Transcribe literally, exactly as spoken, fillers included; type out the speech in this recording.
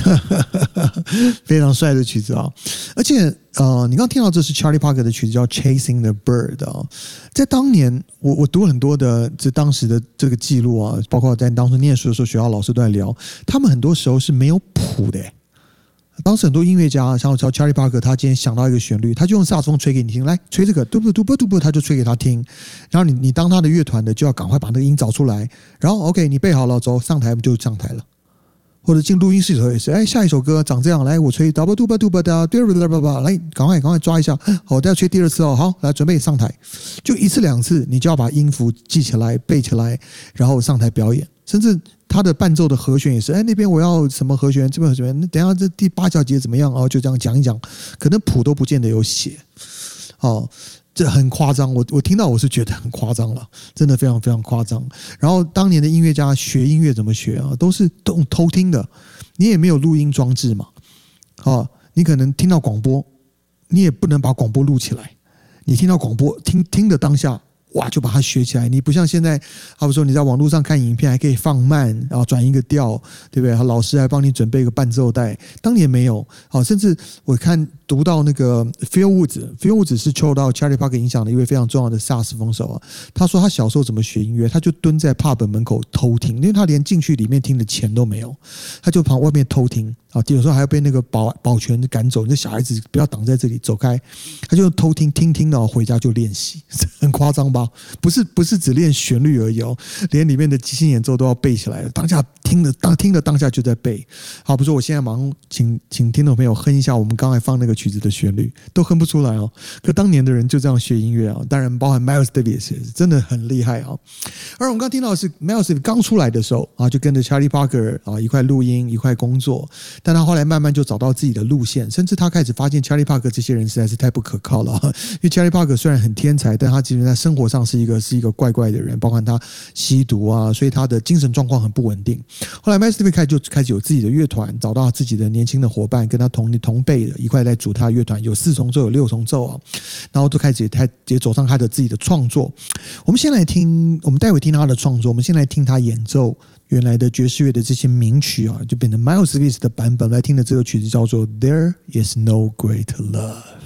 非常帅的曲子啊！而且呃，你刚刚听到这是 Charlie Parker 的曲子叫 Chasing the Bird 啊，在当年我我读很多的这当时的这个记录啊，包括在当初念书的时候，学校老师都在聊，他们很多时候是没有谱的。当时很多音乐家，像我知道 Charlie Parker， 他今天想到一个旋律，他就用萨克斯风吹给你听，来吹这个，嘟不嘟不嘟不，他就吹给他听。然后你你当他的乐团的，就要赶快把那个音找出来。然后 OK， 你背好了，走上台就上台了。或者进录音室的时候也是，哎，下一首歌长这样，来我吹 double double double da， 来赶快赶快抓一下，好，我再吹第二次哦，好，来准备上台，就一次两次，你就要把音符记起来背起来，然后上台表演，甚至。他的伴奏的和弦也是，哎，那边我要什么和弦，这边和弦，等一下这第八小节怎么样？哦，就这样讲一讲，可能谱都不见得有写，哦，这很夸张。我我听到我是觉得很夸张了，真的非常非常夸张。然后当年的音乐家学音乐怎么学啊？都是都偷听的，你也没有录音装置嘛，哦，你可能听到广播，你也不能把广播录起来，你听到广播听听的当下。哇，就把它学起来。你不像现在，好比说你在网络上看影片，还可以放慢，然后转一个调，对不对？老师还帮你准备一个伴奏带。当年没有，好，甚至我看读到那个 Phil Woods，Phil Woods 是受到 Charlie Parker 影响的一位非常重要的萨克斯风手啊。他说他小时候怎么学音乐，他就蹲在 pub 门口偷听，因为他连进去里面听的钱都没有，他就旁外面偷听啊。有时候还要被那个保保全赶走，你这小孩子不要挡在这里，走开。他就偷听听听到回家就练习，很夸张吧？不是不是只练旋律而已哦，连里面的即兴演奏都要背起来了。当下听的当听的当下就在背。好，比如说我现在马上请请听众朋友哼一下我们刚才放那个曲子的旋律，都哼不出来哦。可当年的人就这样学音乐啊，当然包含 Miles Davis 真的很厉害啊。而我们刚听到的是 Miles Davis 刚出来的时候啊，就跟着 Charlie Parker 啊一块录音一块工作，但他后来慢慢就找到自己的路线，甚至他开始发现 Charlie Parker 这些人实在是太不可靠了。因为 Charlie Parker 虽然很天才，但他其实在生活上是一个是一个怪怪的人，包括他吸毒啊，所以他的精神状况很不稳定。后来 Miles Davis 开始就开始有自己的乐团，找到自己的年轻的伙伴，跟他同同辈的一块来组他的乐团，有四重奏有六重奏啊，然后都开始也也走上他的自己的创作。我们先来听，我们待会听他的创作，我们先来听他演奏原来的爵士乐的这些名曲啊，就变成 Miles Davis 的版本。来听的这个曲子叫做 There Is No Greater Love。